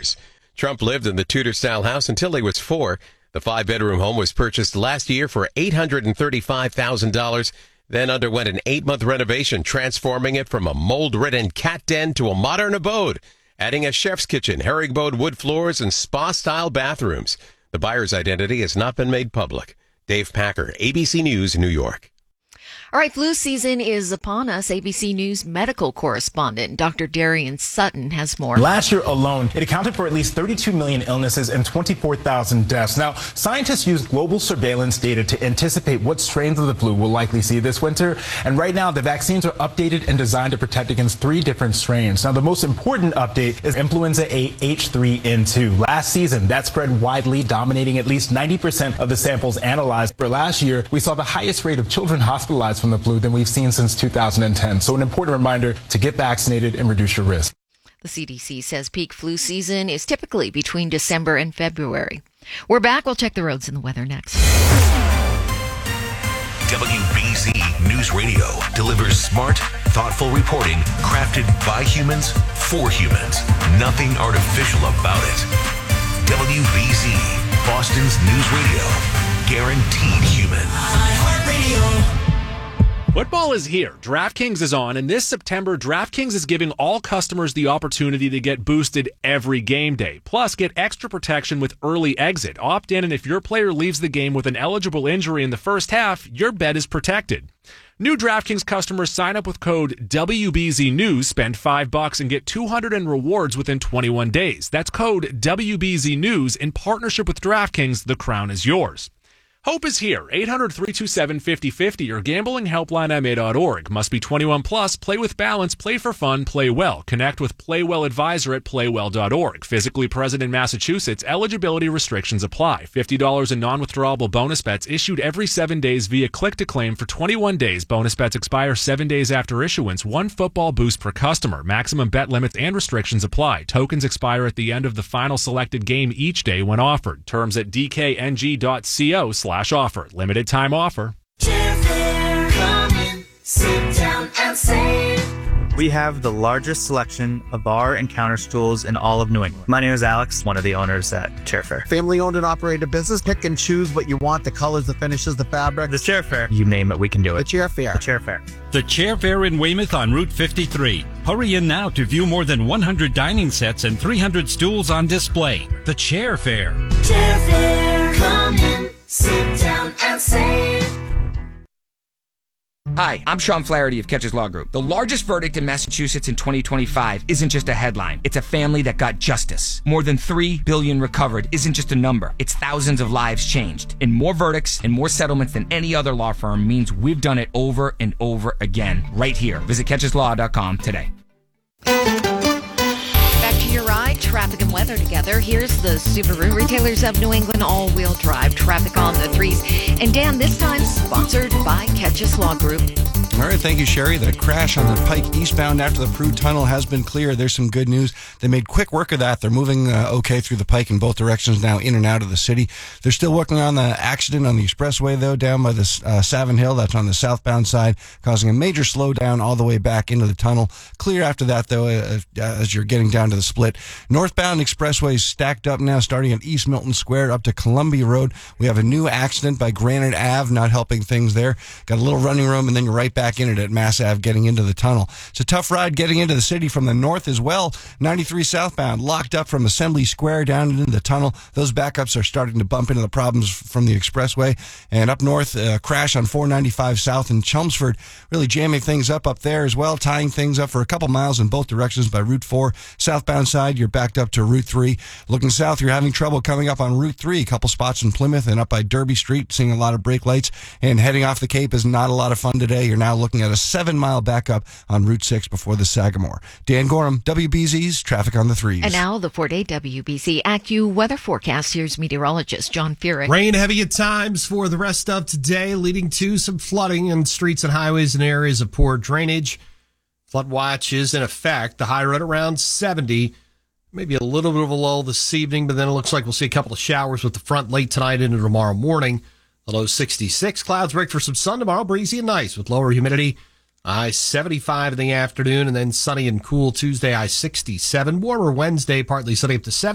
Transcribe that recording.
years. Trump lived in the Tudor-style house until he was 4. The 5-bedroom home was purchased last year for $835,000, then underwent an 8-month renovation, transforming it from a mold-ridden cat den to a modern abode, adding a chef's kitchen, herringbone wood floors, and spa-style bathrooms. The buyer's identity has not been made public. Dave Packer, ABC News, New York. All right, flu season is upon us. ABC News medical correspondent Dr. Darian Sutton has more. Last year alone, it accounted for at least 32 million illnesses and 24,000 deaths. Now, scientists use global surveillance data to anticipate what strains of the flu we'll likely see this winter. And right now, the vaccines are updated and designed to protect against 3 different strains. Now, the most important update is influenza A H3N2. Last season, that spread widely, dominating at least 90% of the samples analyzed. For last year, we saw the highest rate of children hospitalized from the flu than we've seen since 2010. So an important reminder to get vaccinated and reduce your risk. The CDC says peak flu season is typically between December and February. We're back. We'll check the roads and the weather next. WBZ News Radio delivers smart, thoughtful reporting crafted by humans for humans. Nothing artificial about it. WBZ, Boston's news radio. Guaranteed human. iHeartRadio. Football is here. DraftKings is on, and this September, DraftKings is giving all customers the opportunity to get boosted every game day. Plus, get extra protection with early exit. Opt in, and if your player leaves the game with an eligible injury in the first half, your bet is protected. New DraftKings customers sign up with code WBZNews, spend $5 and get $200 in rewards within 21 days. That's code WBZNews in partnership with DraftKings. The crown is yours. Hope is here. 800-327-5050 or gamblinghelplinema.org. Must be 21 plus. Play with balance. Play for fun. Play well. Connect with Playwell Advisor at playwell.org. Physically present in Massachusetts. Eligibility restrictions apply. $50 in non-withdrawable bonus bets issued every 7 days via click-to-claim for 21 days. Bonus bets expire 7 days after issuance. 1 football boost per customer. Maximum bet limits and restrictions apply. Tokens expire at the end of the final selected game each day when offered. Terms at dkng.co/offer. Limited time offer. Come in, sit down and save. We have the largest selection of bar and counter stools in all of New England. My name is Alex, one of the owners at Chair Fair. Family owned and operated business. Pick and choose what you want, the colors, the finishes, the fabric. The Chair Fair. You name it, we can do it. The Chair Fair. The Chair Fair. The Chair Fair in Weymouth on Route 53. Hurry in now to view more than 100 dining sets and 300 stools on display. The Chair Fair. Chair Fair. Come in, sit down and save. Hi, I'm Sean Flaherty of Catches Law Group. The largest verdict in Massachusetts in 2025 isn't just a headline. It's a family that got justice. More than $3 billion recovered isn't just a number. It's thousands of lives changed. And more verdicts and more settlements than any other law firm means we've done it over and over again right here. Visit catcheslaw.com today. Back to your ride, traffic and weather together. Here's the Subaru Retailers of New England all-wheel drive traffic on the 3s. And Dan, this time sponsored by Catches Law Group. All right, thank you, Sherry. The crash on the Pike eastbound after the Peru Tunnel has been cleared. There's some good news. They made quick work of that. They're moving okay through the Pike in both directions now, in and out of the city. They're still working on the accident on the expressway, though, down by the Savin Hill. That's on the southbound side, causing a major slowdown all the way back into the tunnel. Clear after that, though, as you're getting down to the split. Northbound expressways stacked up now, starting at East Milton Square up to Columbia Road. We have a new accident by Granite Ave, not helping things there. Got a little running room, and then you're right back in it at Mass Ave getting into the tunnel. It's a tough ride getting into the city from the north as well. 93 southbound locked up from Assembly Square down into the tunnel. Those backups are starting to bump into the problems from the expressway. And up north, crash on 495 south in Chelmsford, really jamming things up there as well, tying things up for a couple miles in both directions by Route 4. Southbound side, you're backed up to Route 3. Looking south, you're having trouble coming up on Route 3. A couple spots in Plymouth and up by Derby Street, seeing a lot of brake lights. And heading off the Cape is not a lot of fun today. You're now looking at a 7-mile backup on Route 6 before the Sagamore. Dan Gorham, WBZ's Traffic on the 3s. And now the 4-day WBZ AccuWeather forecast. Here's meteorologist John Feerick. Rain heavy at times for the rest of today, leading to some flooding in streets and highways and areas of poor drainage. Flood watch is in effect. The high right around 70. Maybe a little bit of a lull this evening, but then it looks like we'll see a couple of showers with the front late tonight into tomorrow morning. The low 66. Clouds break for some sun tomorrow. Breezy and nice with lower humidity. High 75 in the afternoon, and then sunny and cool Tuesday, high 67. Warmer Wednesday, partly sunny up to 70.